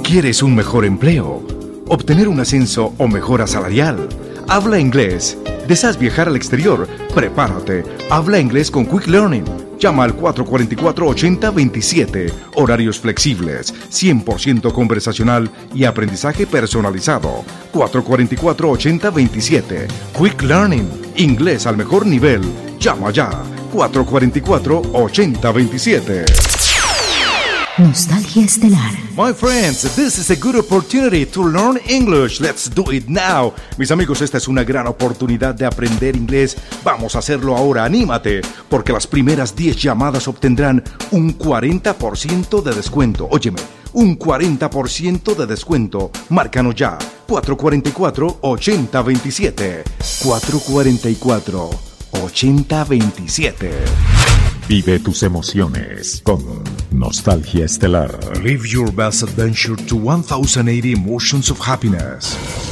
¿Quieres un mejor empleo? ¿Obtener un ascenso o mejora salarial? ¿Habla inglés? ¿Deseas viajar al exterior? Prepárate. Habla inglés con Quick Learning. Llama al 444-8027. Horarios flexibles, 100% conversacional y aprendizaje personalizado. 444-8027. Quick Learning. Inglés al mejor nivel. Llama ya. 444-8027. Nostalgia Estelar. My friends, this is a good opportunity to learn English. Let's do it now. Mis amigos, esta es una gran oportunidad de aprender inglés. Vamos a hacerlo ahora, anímate, porque las primeras 10 llamadas obtendrán un 40% de descuento. Óyeme, un 40% de descuento. Márcanos ya. 444-8027. 444-8027. Vive tus emociones con Nostalgia Estelar. Live your best adventure to 1080 emotions of happiness.